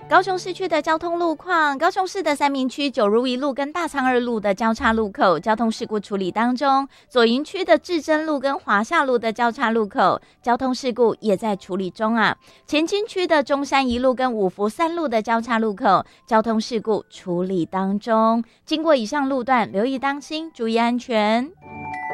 高雄市区的交通路况，高雄市的三民区九如一路跟大仓二路的交叉路口交通事故处理当中，左营区的至真路跟华夏路的交叉路口交通事故也在处理中啊。前金区的中山一路跟五福三路的交叉路口交通事故处理当中，经过以上路段留意当心，注意安全。